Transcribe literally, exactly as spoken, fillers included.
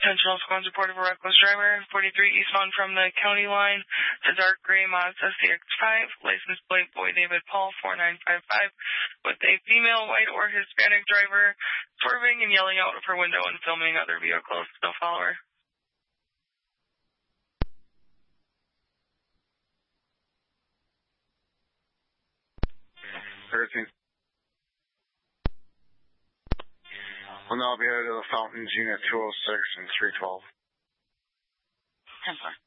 Attention all squads reported for reckless driver, forty-three eastbound from the county line. It's a dark gray Mazda C X five, license plate Boy David Paul four nine five five, with a female white or Hispanic driver swerving and yelling out of her window and filming other vehicles. No follower. thirteen. We'll now be headed to the Fountains, Unit two oh six and three twelve. ten four.